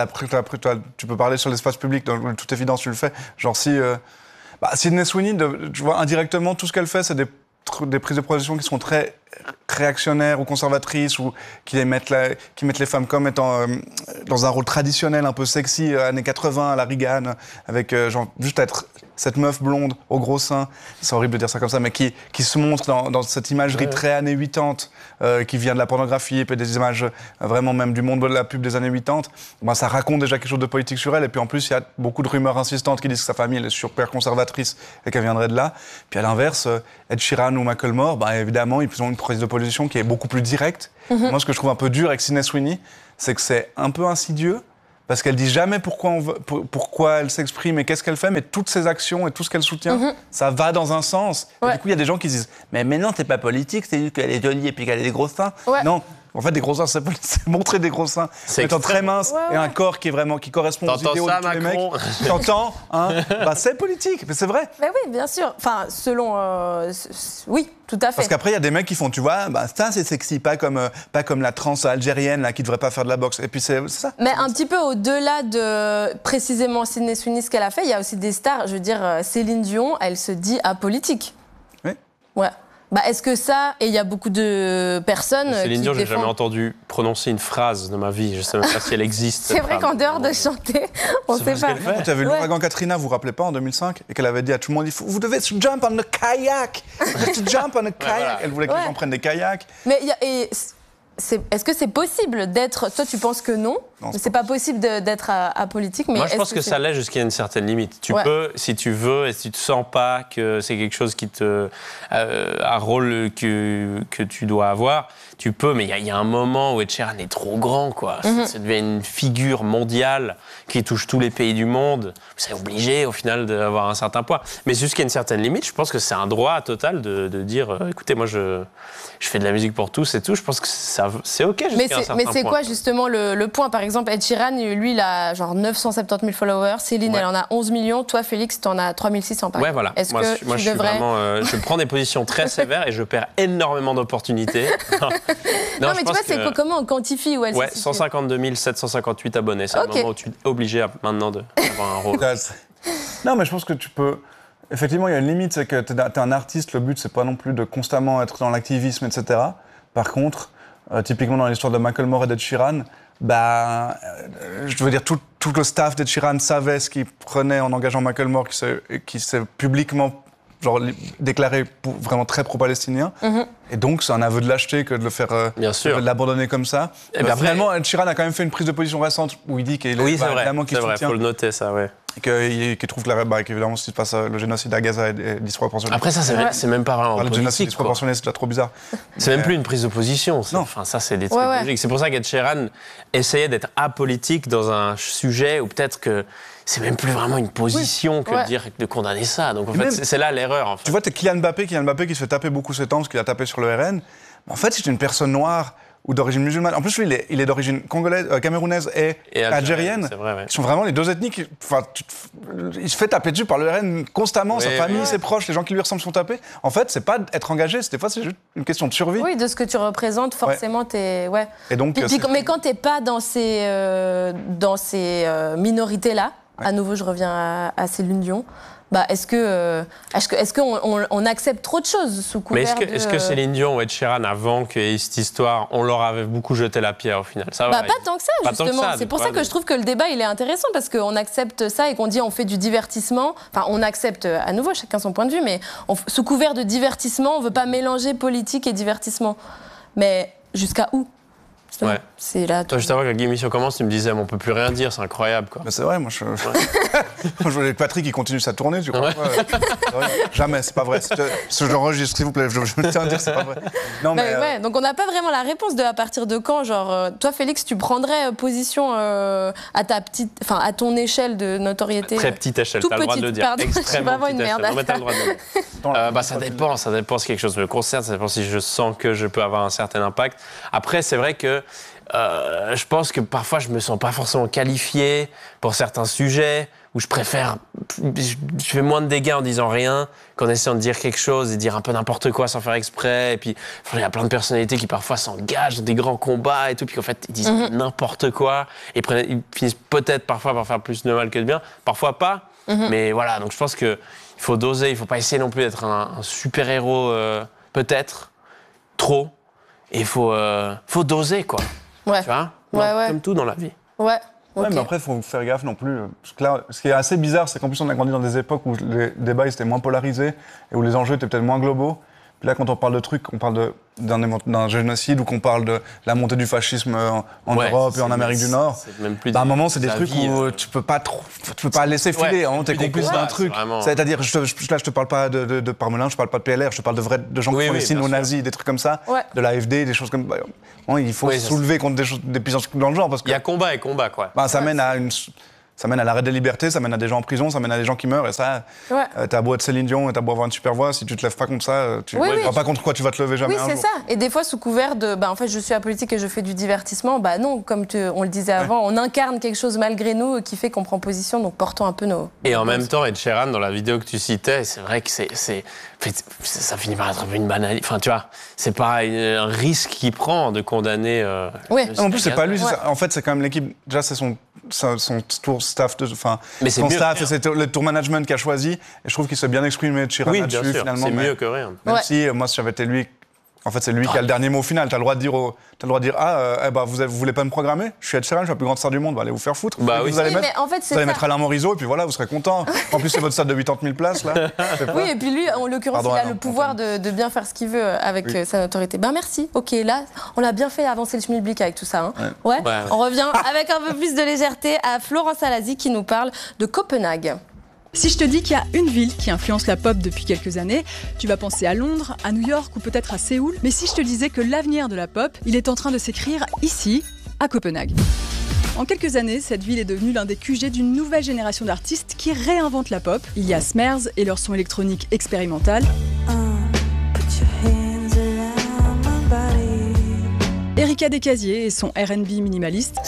Tu peux parler sur l'espace public, dans toute évidence, tu le fais. Genre, si... Sydney Sweeney, tu vois, indirectement, tout ce qu'elle fait, c'est des prises de position qui sont très réactionnaires ou conservatrices, ou qui mettent les femmes comme étant dans un rôle traditionnel un peu sexy, années 80 à la Reagan, avec juste être cette meuf blonde au gros sein, c'est horrible de dire ça comme ça, mais qui se montre dans cette imagerie très années 80, qui vient de la pornographie et puis des images vraiment même du monde de la pub des années 80, ça raconte déjà quelque chose de politique sur elle. Et puis en plus, il y a beaucoup de rumeurs insistantes qui disent que sa famille elle est super conservatrice et qu'elle viendrait de là. Puis à l'inverse, Ed Sheeran ou Macklemore, évidemment, ils ont une prise de position qui est beaucoup plus directe. Moi, ce que je trouve un peu dur avec Sydney Sweeney, c'est que c'est un peu insidieux, parce qu'elle dit jamais pourquoi elle s'exprime et qu'est-ce qu'elle fait, mais toutes ses actions et tout ce qu'elle soutient, ça va dans un sens. Ouais. Du coup, il y a des gens qui disent « Mais non, c'est pas politique, c'est juste qu'elle est jolie et puis qu'elle a des gros seins. Ouais. » Non, en fait, des gros seins, c'est montrer des gros seins. C'est étant très mince et un corps qui correspond aux idéaux de tous les mecs. T'entends, hein? C'est politique, mais c'est vrai. Mais oui, bien sûr. Enfin, selon... oui, tout à fait. Parce qu'après, il y a des mecs qui font, tu vois, ça c'est sexy, pas comme la trans algérienne là, qui devrait pas faire de la boxe. Et puis c'est ça. Mais un petit peu au-delà de précisément Sydney Sweeney, ce qu'elle a fait, il y a aussi des stars. Je veux dire, Céline Dion, elle se dit apolitique. Oui. Ouais. Est-ce que ça, et il y a beaucoup de personnes Céline Dion, j'ai jamais entendu prononcer une phrase de ma vie. Je sais même pas si elle existe. C'est vrai qu'en dehors de chanter, on sait pas. Quand il y avait l'ouragan Katrina, vous vous rappelez pas, en 2005, et qu'elle avait dit à tout le monde, vous devez jump on a kayak. Jump on a kayak. Voilà. Elle voulait que les gens prennent des kayaks. Mais est-ce que c'est possible d'être... Toi, tu penses que non, c'est pas possible d'être apolitique, mais moi, je pense que ça l'est jusqu'à une certaine limite. Tu peux, si tu veux, et si tu sens pas que c'est quelque chose qui un rôle que tu dois avoir, tu peux, mais il y a un moment où Ed Sheeran est trop grand, quoi. Ça devient une figure mondiale qui touche tous les pays du monde. C'est obligé, au final, d'avoir un certain poids. Mais jusqu'à une certaine limite, je pense que c'est un droit total de dire, écoutez, moi, je fais de la musique pour tous et tout. Je pense que c'est OK jusqu'à un certain point. Mais c'est quoi, justement, le point? Par exemple, Ed Sheeran, lui, il a genre 970 000 followers. Céline, elle en a 11 millions. Toi, Félix, t'en as 3600, par exemple. Ouais, voilà. Moi, je suis vraiment... je prends des positions très sévères et je perds énormément d'opportunités. Non, mais tu vois, c'est comment on quantifie où elle se situe? 152 758 abonnés. C'est le moment où tu es obligé maintenant d'avoir un rôle. Non, mais je pense que tu peux... Effectivement, il y a une limite, c'est que t'es un artiste, le but, c'est pas non plus de constamment être dans l'activisme, etc. Par contre, typiquement dans l'histoire de Macklemore et d'Ed Sheeran, je veux dire, tout le staff d'Ed Sheeran savait ce qu'il prenait en engageant Macklemore, qui s'est publiquement genre déclaré vraiment très pro-palestinien. Et donc, c'est un aveu de lâcheté que de le faire, de l'abandonner comme ça. Et bien finalement, Ed Sheeran a quand même fait une prise de position récente où il dit qu'il oui, c'est vrai, soutient. Faut le noter, ça, ouais. Et qu'il trouve qu'évidemment, si se passe le génocide à Gaza est disproportionné. Après, ça, c'est même pas vraiment politique. Le génocide disproportionné, c'est déjà trop bizarre. C'est même plus une prise de position. Enfin, ça, c'est des trucs logiques. C'est pour ça qu'Ed Sheeran essayait d'être apolitique dans un sujet où peut-être que c'est même plus vraiment une position de condamner ça. Donc, en fait, c'est là l'erreur. En fait. Tu vois, t'es Kylian Mbappé qui se fait taper beaucoup ces temps parce qu'il a tapé sur le RN. En fait, c'est une personne noire ou d'origine musulmane. En plus, lui, il est d'origine congolaise, camerounaise et algérienne. C'est vrai, ouais. Ils sont vraiment les deux ethnies qui... Enfin, il se fait taper dessus par le RN constamment. Sa famille, ses proches, les gens qui lui ressemblent sont tapés. En fait, c'est pas être engagé. Des fois, c'est juste une question de survie. Oui, de ce que tu représentes, forcément, t'es... Ouais. Et donc, mais quand t'es pas dans ces minorités-là, à nouveau, je reviens à Céline Dion, est-ce qu'on accepte trop de choses sous couvert est-ce que Céline Dion ou Ed Sheeran, avant qu'il y ait cette histoire, on leur avait beaucoup jeté la pierre au final? Pas tant que ça, justement. C'est pour ça que je trouve que le débat, il est intéressant, parce qu'on accepte ça et qu'on dit on fait du divertissement. Enfin, on accepte, à nouveau, chacun son point de vue, mais sous couvert de divertissement, on veut pas mélanger politique et divertissement. Mais jusqu'à où? Ouais. C'est là. Toi, juste avant que l'émission commence, tu me disais, on peut plus rien dire, c'est incroyable, quoi. Mais c'est vrai, moi, je voulais que Patrick, il continue sa tournée, tu crois Jamais, c'est pas vrai. Je l'enregistre, s'il vous plaît, je me tiens à dire, c'est pas vrai. Non, mais donc on n'a pas vraiment la réponse de à partir de quand, genre, toi, Félix, tu prendrais position à ton échelle de notoriété. Très petite échelle, t'as le droit de le dire. Pardon, extrêmement petite échelle. Non, mais t'as le droit de le dire. Ça dépend si quelque chose me concerne, ça dépend si je sens que je peux avoir un certain impact. Après, c'est vrai que je pense que parfois je me sens pas forcément qualifié pour certains sujets où je fais moins de dégâts en disant rien qu'en essayant de dire quelque chose et dire un peu n'importe quoi sans faire exprès. Et puis il y a plein de personnalités qui parfois s'engagent dans des grands combats et tout, puis qu'en fait ils disent n'importe quoi et ils finissent peut-être parfois par faire plus de mal que de bien, parfois pas. Mais voilà, donc je pense que il faut doser, il faut pas essayer non plus d'être un super héros peut-être trop. Et il faut doser, quoi. Ouais. Tu vois Comme tout dans la vie. Ouais. Ouais, mais après, il faut faire gaffe non plus. Parce que là, ce qui est assez bizarre, c'est qu'en plus, on a grandi dans des époques où les débats étaient moins polarisés et où les enjeux étaient peut-être moins globaux. Puis là, quand on parle de trucs, on parle d'un génocide ou qu'on parle de la montée du fascisme en Europe et en Amérique du Nord. À un moment, c'est des trucs où tu peux pas laisser filer. T'es complice d'un truc. C'est-à-dire, là, je te parle pas de Parmelin, je te parle pas de PLR, je te parle de gens qui font les signes aux nazis, des trucs comme ça, de l'AFD, des choses comme. Il faut se soulever contre des puissances dans le genre. Parce que il y a combat et combat, quoi. Ça mène à l'arrêt des libertés, ça mène à des gens en prison, ça mène à des gens qui meurent. Et ça, t'as beau être Céline Dion et t'as beau avoir une super voix, si tu te lèves pas contre ça, tu vois pas contre quoi tu vas te lever jamais un jour. Oui, c'est ça. Et des fois, sous couvert de en fait, je suis apolitique et je fais du divertissement, non, comme on le disait avant, on incarne quelque chose malgré nous qui fait qu'on prend position, donc portons un peu nos. Et en même temps, Ed Sheeran, dans la vidéo que tu citais, c'est vrai que ça finit par être un peu une banalité. Enfin, tu vois, c'est pas un risque qu'il prend de condamner. En plus, c'est pas lui. En fait, c'est quand même l'équipe. Déjà, c'est son staff, son staff et c'est le tour management qui a choisi. Et je trouve qu'il s'est bien exprimé de Sheeran là-dessus, finalement. C'est mieux que rien. Même si, moi, si j'avais été lui, en fait, c'est lui qui a le dernier mot final. T'as le droit de dire, vous voulez pas me programmer? Je suis Ed Sheeran, je suis la plus grande star du monde, allez vous faire foutre. Vous allez mettre Alain Morisot, et puis voilà, vous serez content. En plus, c'est votre stade de 80 000 places, là. Oui, et puis lui, en l'occurrence, il a le pouvoir de bien faire ce qu'il veut avec sa notoriété. Merci. Ok, là, on a bien fait avancer le schmilblick avec tout ça. Ouais. On revient avec un peu plus de légèreté à Florence Alazi qui nous parle de Copenhague. Si je te dis qu'il y a une ville qui influence la pop depuis quelques années, tu vas penser à Londres, à New York ou peut-être à Séoul. Mais si je te disais que l'avenir de la pop, il est en train de s'écrire ici, à Copenhague. En quelques années, cette ville est devenue l'un des QG d'une nouvelle génération d'artistes qui réinventent la pop. Il y a Smears et leur son électronique expérimental. Erika Descasiers et son R&B minimaliste.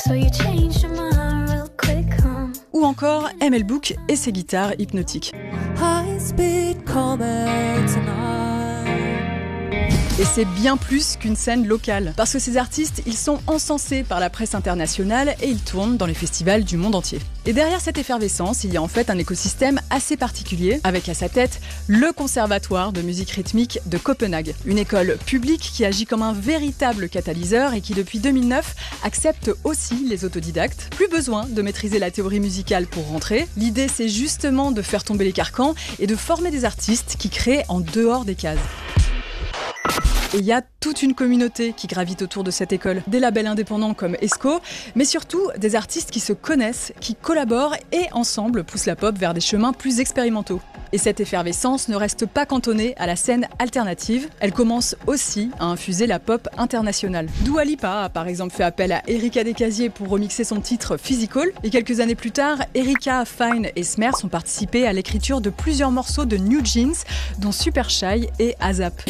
Ou encore ML Book et ses guitares hypnotiques. Et c'est bien plus qu'une scène locale. Parce que ces artistes, ils sont encensés par la presse internationale et ils tournent dans les festivals du monde entier. Et derrière cette effervescence, il y a en fait un écosystème assez particulier, avec à sa tête le Conservatoire de musique rythmique de Copenhague. Une école publique qui agit comme un véritable catalyseur et qui depuis 2009 accepte aussi les autodidactes. Plus besoin de maîtriser la théorie musicale pour rentrer. L'idée, c'est justement de faire tomber les carcans et de former des artistes qui créent en dehors des cases. Et il y a toute une communauté qui gravite autour de cette école. Des labels indépendants comme ESCO, mais surtout des artistes qui se connaissent, qui collaborent et ensemble poussent la pop vers des chemins plus expérimentaux. Et cette effervescence ne reste pas cantonnée à la scène alternative, elle commence aussi à infuser la pop internationale. Dua Lipa a par exemple fait appel à Erika Descasiers pour remixer son titre Physical, et quelques années plus tard, Erika, Fine et Smers ont participé à l'écriture de plusieurs morceaux de New Jeans, dont Super Shy et ASAP.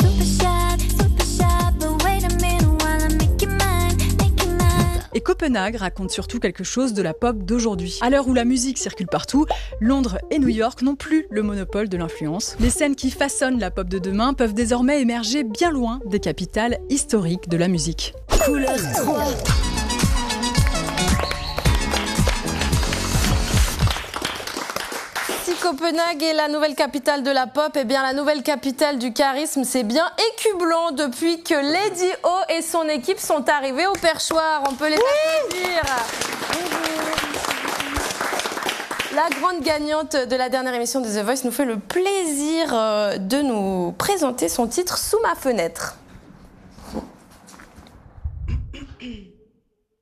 Et Copenhague raconte surtout quelque chose de la pop d'aujourd'hui. À l'heure où la musique circule partout, Londres et New York n'ont plus le monopole de l'influence. Les scènes qui façonnent la pop de demain peuvent désormais émerger bien loin des capitales historiques de la musique. Couleur 3. Copenhague est la nouvelle capitale de la pop, et bien la nouvelle capitale du charisme, c'est bien Écublon depuis que Lady O et son équipe sont arrivés au Perchoir. On peut les applaudir. La grande gagnante de la dernière émission de The Voice nous fait le plaisir de nous présenter son titre Sous ma fenêtre.